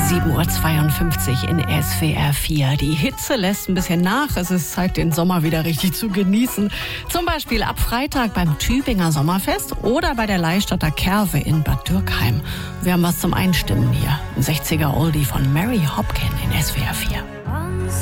7:52 Uhr in SWR 4. Die Hitze lässt ein bisschen nach. Es ist Zeit, den Sommer wieder richtig zu genießen. Zum Beispiel ab Freitag beim Tübinger Sommerfest oder bei der Leihstätter Kerwe in Bad Dürkheim. Wir haben was zum Einstimmen hier. Ein 60er Oldie von Mary Hopkin in SWR 4.